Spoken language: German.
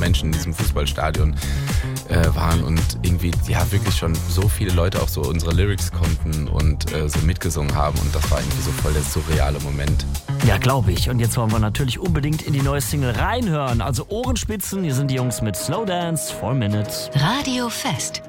Menschen in diesem Fußballstadion waren und irgendwie wirklich schon so viele Leute auch so unsere Lyrics konnten und so mitgesungen haben und das war irgendwie so voll der surreale Moment. Ja, glaube ich. Und jetzt wollen wir natürlich unbedingt in die neue Single reinhören. Also Ohrenspitzen, hier sind die Jungs mit Slow Dance, 4 Minutes. Radio Fest.